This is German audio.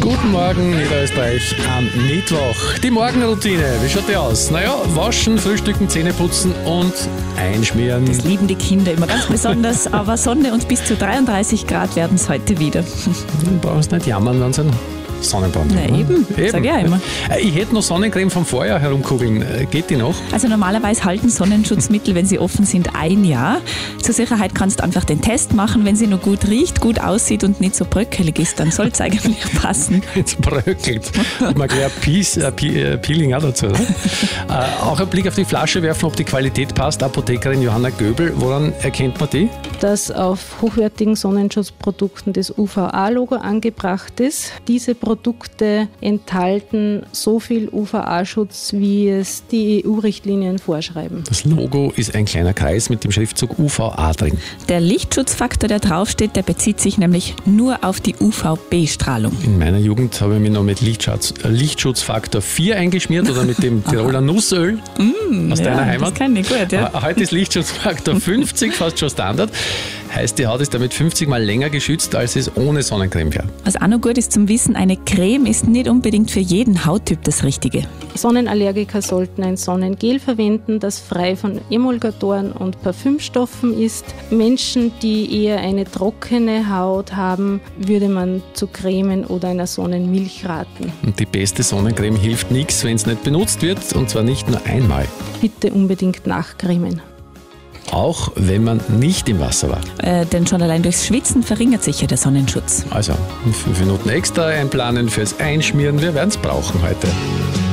Guten Morgen, Niederösterreich am Mittwoch. Die Morgenroutine, wie schaut die aus? Naja, waschen, frühstücken, Zähne putzen und einschmieren. Das lieben die Kinder immer ganz besonders, aber Sonne und bis zu 33 Grad werden es heute wieder. Du brauchst nicht jammern, wenn es ein Sonnenbrand Na eben, sag ich ja immer. Ich hätte noch Sonnencreme vom Vorjahr herumkugeln. Geht die noch? Also normalerweise halten Sonnenschutzmittel, wenn sie offen sind, 1 Jahr. Zur Sicherheit kannst du einfach den Test machen. Wenn sie noch gut riecht, gut aussieht und nicht so bröckelig ist, dann soll es eigentlich passen. Jetzt bröckelt. Mal gleich ein Peeling auch dazu. Oder? Auch ein Blick auf die Flasche werfen, ob die Qualität passt. Apothekerin Johanna Göbel, woran erkennt man die? Dass auf hochwertigen Sonnenschutzprodukten das UVA-Logo angebracht ist. Diese Produkte enthalten so viel UVA-Schutz, wie es die EU-Richtlinien vorschreiben. Das Logo ist ein kleiner Kreis mit dem Schriftzug UVA drin. Der Lichtschutzfaktor, der draufsteht, der bezieht sich nämlich nur auf die UVB-Strahlung. In meiner Jugend habe ich mich noch mit Lichtschutzfaktor 4 eingeschmiert oder mit dem Tiroler Nussöl aus deiner Heimat. Das kann ich gut, ja. Heute ist Lichtschutzfaktor 50, fast schon Standard. Heißt, die Haut ist damit 50 Mal länger geschützt, als es ohne Sonnencreme wäre. Was auch noch gut ist zum Wissen, eine Creme ist nicht unbedingt für jeden Hauttyp das Richtige. Sonnenallergiker sollten ein Sonnengel verwenden, das frei von Emulgatoren und Parfümstoffen ist. Menschen, die eher eine trockene Haut haben, würde man zu Cremen oder einer Sonnenmilch raten. Und die beste Sonnencreme hilft nichts, wenn es nicht benutzt wird, und zwar nicht nur einmal. Bitte unbedingt nachcremen. Auch wenn man nicht im Wasser war. Denn schon allein durchs Schwitzen verringert sich ja der Sonnenschutz. Also 5 Minuten extra einplanen fürs Einschmieren. Wir werden es brauchen heute.